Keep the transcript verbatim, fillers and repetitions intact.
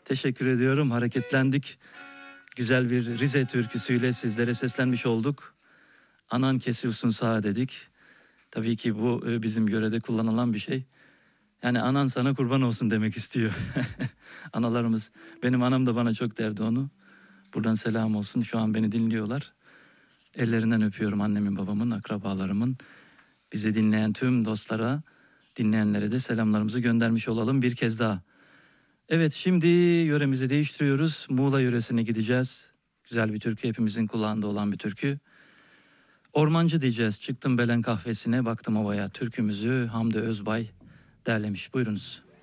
Teşekkür ediyorum. Hareketlendik. Güzel bir Rize türküsüyle sizlere seslenmiş olduk. Anan kesiyorsun sağa dedik. Tabii ki bu e, bizim yörede kullanılan bir şey. Yani anan sana kurban olsun demek istiyor. Analarımız, benim anam da bana çok derdi onu. Buradan selam olsun. Şu an beni dinliyorlar. Ellerinden öpüyorum annemin, babamın, akrabalarımın. Bizi dinleyen tüm dostlara, dinleyenlere de selamlarımızı göndermiş olalım bir kez daha. Evet, şimdi yöremizi değiştiriyoruz. Muğla yöresine gideceğiz. Güzel bir türkü, hepimizin kulağında olan bir türkü. Ormancı diyeceğiz. Çıktım Belen kahvesine, baktım havaya. Türkümüzü Hamdi Özbay derlemiş. Buyurunuz.